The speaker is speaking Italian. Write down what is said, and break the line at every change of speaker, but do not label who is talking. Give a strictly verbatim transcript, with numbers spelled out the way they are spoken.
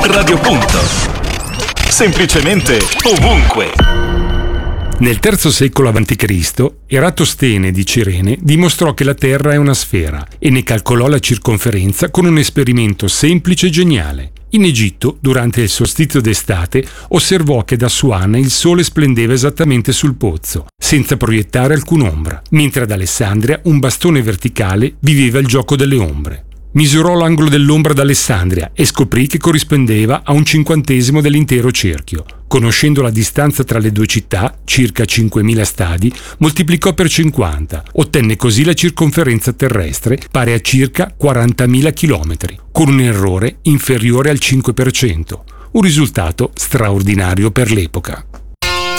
Radio Punto. Semplicemente ovunque.
Nel terzo secolo avanti Cristo, Eratostene di Cirene dimostrò che la Terra è una sfera e ne calcolò la circonferenza con un esperimento semplice e geniale. In Egitto, durante il solstizio d'estate, osservò che da Assuana il sole splendeva esattamente sul pozzo, senza proiettare alcun'ombra, mentre ad Alessandria un bastone verticale viveva il gioco delle ombre. Misurò l'angolo dell'ombra ad Alessandria e scoprì che corrispondeva a un cinquantesimo dell'intero cerchio. Conoscendo la distanza tra le due città, circa cinquemila stadi, moltiplicò per cinquanta, ottenne così la circonferenza terrestre pari a circa quarantamila chilometri, con un errore inferiore al cinque per cento, un risultato straordinario per l'epoca.